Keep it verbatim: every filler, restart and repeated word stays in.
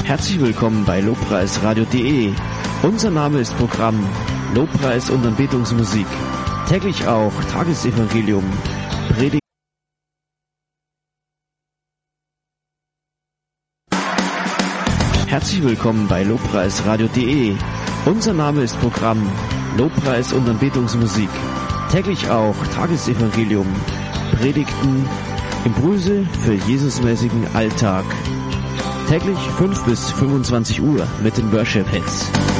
Herzlich willkommen bei lobpreisradio punkt de. Unser Name ist Programm Lobpreis und Anbetungsmusik. Täglich auch Tagesevangelium, Predigt. Herzlich willkommen bei lobpreisradio punkt de. Unser Name ist Programm Lobpreis und Anbetungsmusik. Täglich auch Tagesevangelium, Predigten, Impulse für Jesusmäßigen Alltag. Täglich fünf bis fünfundzwanzig Uhr mit den Worship Hits.